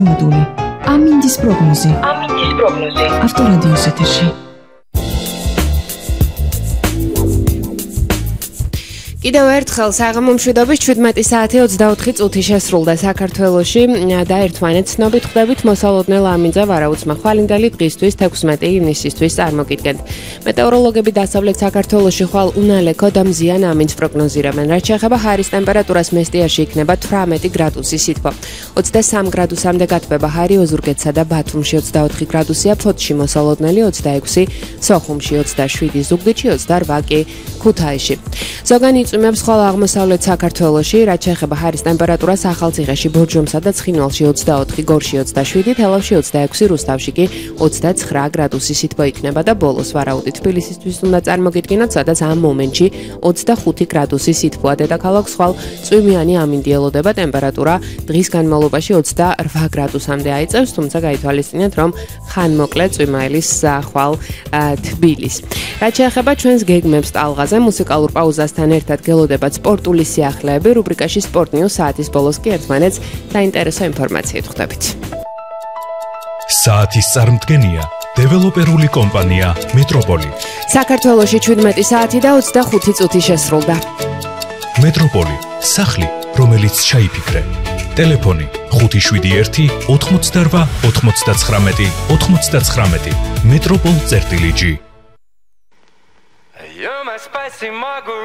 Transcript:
ამინდის პროგნოზი. ავტორადიოს ეთერში. კიდევ ერთხელ საღამო მშვიდობის 17 საათი 24 წუთი შესრულდა საქართველოში და ერთმანეთ ცნობით ხვდებით მოსალოდნელ ამინძა ვარაუცმა ხვალინდელი დღისთვის 16 ივნისისთვის წარმოგიდგენთ. მეტეოროლოგები დასავლეთ საქართველოში ხვალ უნალექო და მზიან ამინძს პროგნოზირებენ. რაც შეეხება ჰაერის ტემპერატურას მესტიაში იქნება 18 გრადუსი სითბო. 23 გრადუსამდე გათბება ჰაერი ოზურგეთსა და ბათუმში 24 გრადუსია, ფოთში მოსალოდნელი 26, სოხუმში 27, ზუგდიდში 28 კი ქუთაისში. ზოგან იწვიმებს ხოლო აღმოსავლეთ საქართველოში, რაც შეეხება ჰაერის ტემპერატურას ახალციხეში, ბორჯომსა და ცხინვალში 24, გორში 27, თელავში 26, რუსთავში კი 29 გრადუსი სითბო იქნება და ბოლოს ვარაუდი თბილისისთვის უნდა წარმოგიდგინოთ, სადაც ამ მომენტში 25 გრადუსი სითბოა. დედაქალაქს ხვალ წვიმიანი ამინდი ელოდება, ტემპერატურა დღის განმავლობაში 28 გრადუსამდე აიწევს, თუმცა გაითვალისწინეთ, რომ ხანმოკლე წვიმაილის ხვალ თბილის. რაც შეეხება ჩვენს გეგმებს ტალღაზე, მუსიკალურ პაუზასთან ერთად გელოდებათ სპორტული სიახლეები, რუბრიკაში სპორტ ნიუს საათის ბოლოს კი ერთმანეთს საინტერესო ინფორმაციით ხვდებით. საათის წარმდგენია დეველოპერული კომპანია მეტროპოლი. საქართველოში 17 საათი და 25 წუთი შესრულდა. მეტროპოლი, სახლი, რომელიც ჩაიფიქრე. ტელეფონი 571 88 99 99. Metropol.g